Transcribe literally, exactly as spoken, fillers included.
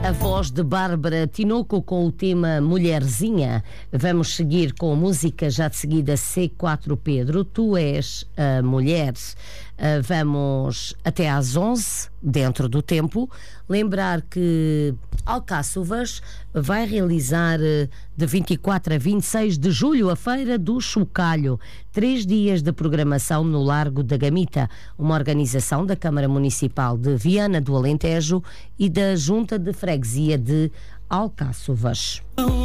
A voz de Bárbara Tinoco com o tema Mulherzinha. Vamos seguir com a música já de seguida C quatro Pedro, Tu És a Mulher. Uh, vamos até às onze, dentro do tempo. Lembrar que Alcáçovas vai realizar uh, de vinte e quatro a vinte e seis de julho a Feira do Chocalho. Três dias de programação no Largo da Gamita, uma organização da Câmara Municipal de Viana do Alentejo e da Junta de Freguesia de Alcáçovas.